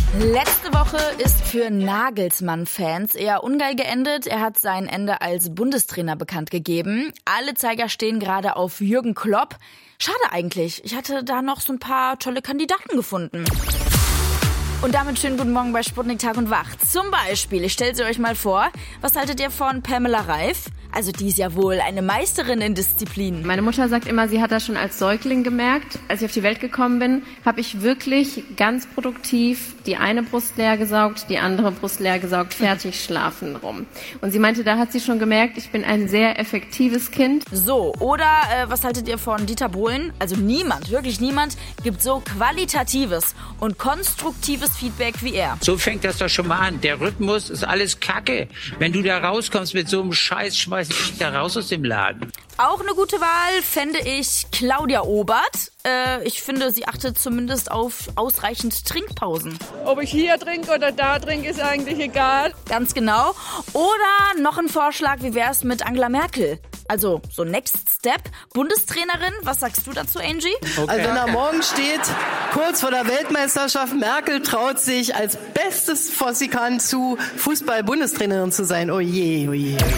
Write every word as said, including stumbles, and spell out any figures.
Letzte Woche ist für Nagelsmann-Fans eher ungeil geendet. Er hat sein Ende als Bundestrainer bekannt gegeben. Alle Zeiger stehen gerade auf Jürgen Klopp. Schade eigentlich. Ich hatte da noch so ein paar tolle Kandidaten gefunden. Und damit schönen guten Morgen bei Sputnik Tag und Wach. Zum Beispiel, ich stelle sie euch mal vor, was haltet ihr von Pamela Reif? Also die ist ja wohl eine Meisterin in Disziplinen. Meine Mutter sagt immer, sie hat das schon als Säugling gemerkt. Als ich auf die Welt gekommen bin, habe ich wirklich ganz produktiv die eine Brust leer gesaugt, die andere Brust leer gesaugt, fertig schlafen rum. Und sie meinte, da hat sie schon gemerkt, ich bin ein sehr effektives Kind. So, oder äh, was haltet ihr von Dieter Bohlen? Also niemand, wirklich niemand, gibt so qualitatives und konstruktives Feedback wie er. So fängt das doch schon mal an. Der Rhythmus ist alles Kacke. Wenn du da rauskommst mit so einem Scheiß, schmeiß ich dich da raus aus dem Laden. Auch eine gute Wahl fände ich Claudia Obert. Äh, ich finde, sie achtet zumindest auf ausreichend Trinkpausen. Ob ich hier trinke oder da trinke, ist eigentlich egal. Ganz genau. Oder noch ein Vorschlag, wie wär's mit Angela Merkel? Also so Next Step, Bundestrainerin. Was sagst du dazu, Angie? Okay. Also wenn da morgen steht, kurz vor der Weltmeisterschaft, Merkel traut sich als Bestes, was sie kann, zu Fußball-Bundestrainerin zu sein. Oh je, oh je.